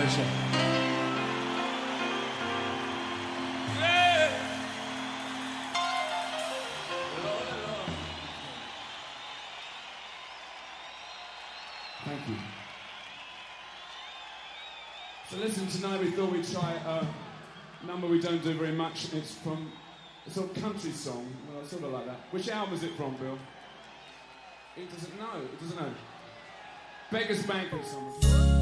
pleasure. Thank you. So listen, tonight we thought we'd try a number we don't do very much. It's from a sort of country song, sort of like that. Which album is it from, Bill? It doesn't know. Beggars Bank or something.